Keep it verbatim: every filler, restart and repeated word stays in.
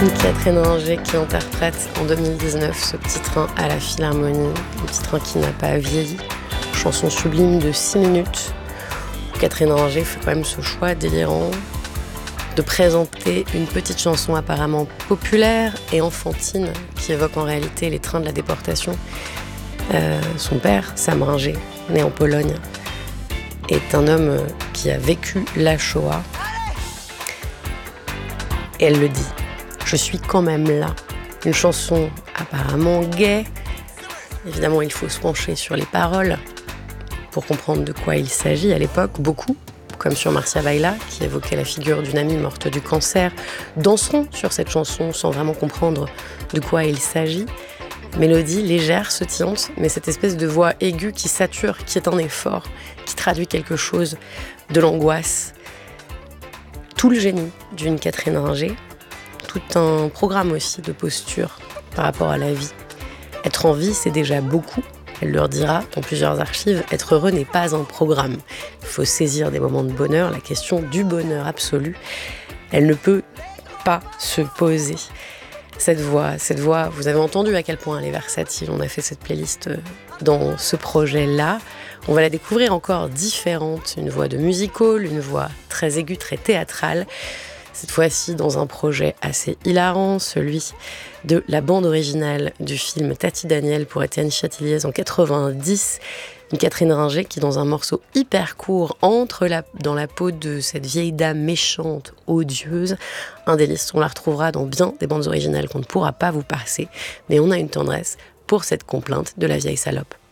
Catherine Ringer qui interprète en deux mille dix-neuf ce petit train à la Philharmonie, un petit train qui n'a pas vieilli, chanson sublime de six minutes. Catherine Ringer fait quand même ce choix délirant de présenter une petite chanson apparemment populaire et enfantine qui évoque en réalité les trains de la déportation. Euh, son père, Sam Ringer, né en Pologne, est un homme qui a vécu la Shoah. Et elle le dit. Je suis quand même là. Une chanson apparemment gaie. Évidemment, il faut se pencher sur les paroles pour comprendre de quoi il s'agit à l'époque. Beaucoup, comme sur Marcia Baila, qui évoquait la figure d'une amie morte du cancer, danseront sur cette chanson sans vraiment comprendre de quoi il s'agit. Mélodie légère, sautillante, mais cette espèce de voix aiguë qui sature, qui est un effort, qui traduit quelque chose de l'angoisse. Tout le génie d'une Catherine Ringer, tout un programme aussi de posture par rapport à la vie. Être en vie, c'est déjà beaucoup. Elle leur dira dans plusieurs archives, être heureux n'est pas un programme. Il faut saisir des moments de bonheur, la question du bonheur absolu. Elle ne peut pas se poser. Cette voix, cette voix, vous avez entendu à quel point elle est versatile. On a fait cette playlist dans ce projet-là. On va la découvrir encore différente. Une voix de music hall, une voix très aiguë, très théâtrale. Cette fois-ci dans un projet assez hilarant, celui de la bande originale du film Tati Daniel pour Étienne Châtilliez en quatre-vingt-dix. Une Catherine Ringer qui, dans un morceau hyper court, entre la, dans la peau de cette vieille dame méchante, odieuse. Un délice, on la retrouvera dans bien des bandes originales qu'on ne pourra pas vous passer, mais on a une tendresse pour cette complainte de la vieille salope.